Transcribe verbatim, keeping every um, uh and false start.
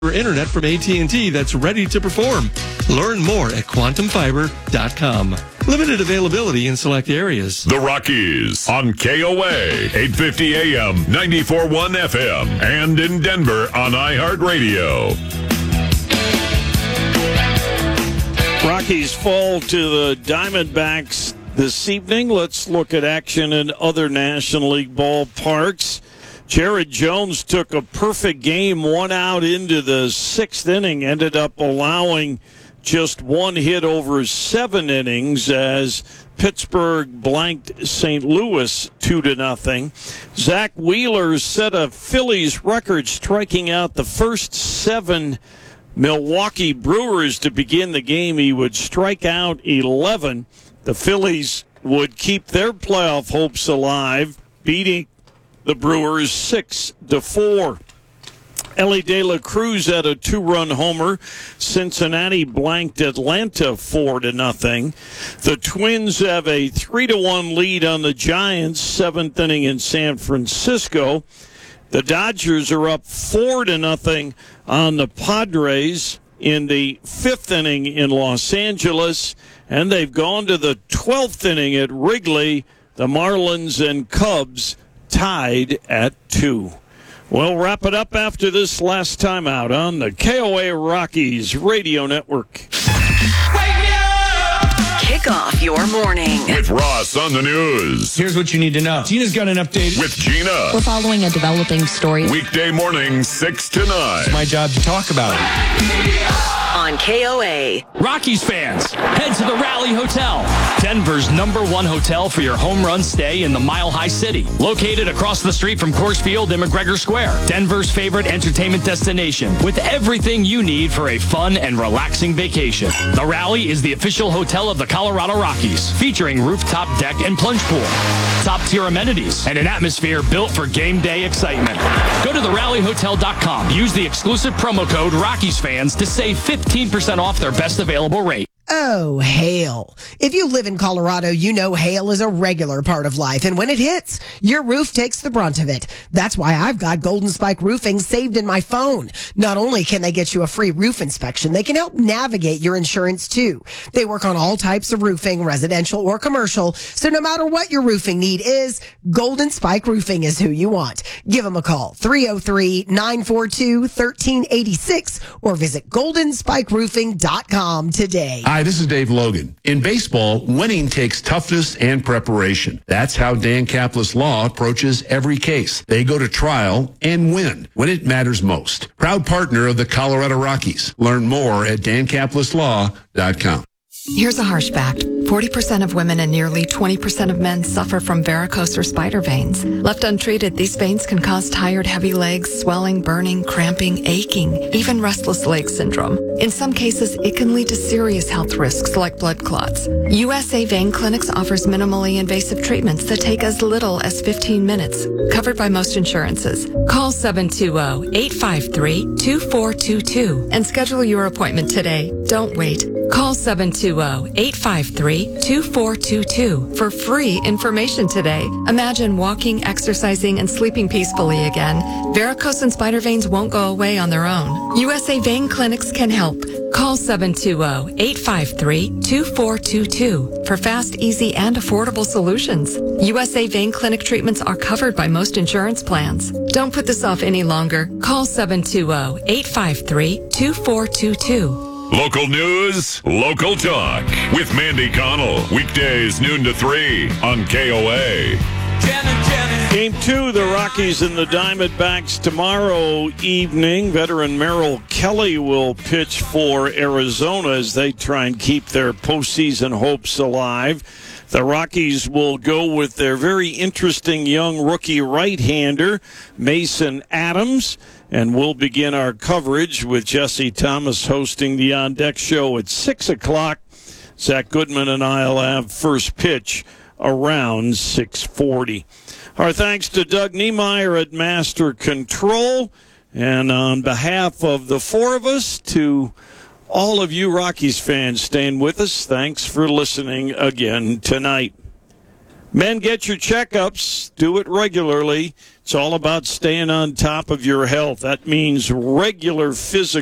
internet from A T and T that's ready to perform. Learn more at quantum fiber dot com. Limited availability in select areas. The Rockies on K O A, eight fifty A M, ninety-four point one F M, and in Denver on iHeartRadio. Rockies fall to the Diamondbacks this evening. Let's look at action in other National League ballparks. Jared Jones took a perfect game, one out into the sixth inning, ended up allowing just one hit over seven innings as Pittsburgh blanked Saint Louis two to nothing. Zach Wheeler set a Phillies record, striking out the first seven Milwaukee Brewers to begin the game. He would strike out eleven. The Phillies would keep their playoff hopes alive, beating the Brewers six to four. Ellie De La Cruz had a two-run homer. Cincinnati blanked Atlanta four to nothing. The Twins have a three to one lead on the Giants, seventh inning in San Francisco. The Dodgers are up four to nothing on the Padres in the fifth inning in Los Angeles, and they've gone to the twelfth inning at Wrigley. The Marlins and Cubs tied at two. We'll wrap it up after this last time out on the K O A Rockies Radio Network. Kick off your morning with Ross on the news. Here's what you need to know. Gina's got an update. With Gina. We're following a developing story. Weekday morning, six to nine. It's my job to talk about it. On K O A. Rockies fans, head to the Rally Hotel, Denver's number one hotel for your home run stay in the Mile High City. Located across the street from Coors Field and McGregor Square, Denver's favorite entertainment destination with everything you need for a fun and relaxing vacation. The Rally is the official hotel of the Colorado Rockies, featuring rooftop deck and plunge pool, top-tier amenities, and an atmosphere built for game day excitement. Go to the rally hotel dot com. Use the exclusive promo code Rockies fans to save fifteen percent off their best available rate. Oh, hail. If you live in Colorado, you know hail is a regular part of life, and when it hits, your roof takes the brunt of it. That's why I've got Golden Spike Roofing saved in my phone. Not only can they get you a free roof inspection, they can help navigate your insurance too. They work on all types of roofing, residential or commercial, so no matter what your roofing need is, Golden Spike Roofing is who you want. Give them a call, three oh three, nine four two, one three eight six, or visit golden spike roofing dot com today. Hi, this is Dave Logan. In baseball, winning takes toughness and preparation. That's how Dan Caplis Law approaches every case. They go to trial and win when it matters most. Proud partner of the Colorado Rockies. Learn more at dan caplis law dot com. Here's a harsh fact. forty percent of women and nearly twenty percent of men suffer from varicose or spider veins. Left untreated, these veins can cause tired, heavy legs, swelling, burning, cramping, aching, even restless leg syndrome. In some cases, it can lead to serious health risks like blood clots. U S A Vein Clinics offers minimally invasive treatments that take as little as fifteen minutes, covered by most insurances. Call seven two zero, eight five three, two four two two and schedule your appointment today. Don't wait. Call seven two zero, eight five three, two four two two for free information today. Imagine walking, exercising, and sleeping peacefully again. Varicose and spider veins won't go away on their own. U S A Vein Clinics can help. Call seven two zero, eight five three, two four two two for fast, easy, and affordable solutions. U S A Vein Clinic treatments are covered by most insurance plans. Don't put this off any longer. Call seven two zero, eight five three, two four two two. Local news, local talk with Mandy Connell. Weekdays noon to three on K O A. Game two, the Rockies and the Diamondbacks tomorrow evening. Veteran Merrill Kelly will pitch for Arizona as they try and keep their postseason hopes alive. The Rockies will go with their very interesting young rookie right-hander, Mason Adams. And we'll begin our coverage with Jesse Thomas hosting the On Deck show at six o'clock. Zach Goodman and I will have first pitch around six forty. Our thanks to Doug Niemeyer at Master Control. And on behalf of the four of us, to all of you Rockies fans staying with us, thanks for listening again tonight. Men, get your checkups. Do it regularly. It's all about staying on top of your health. That means regular physical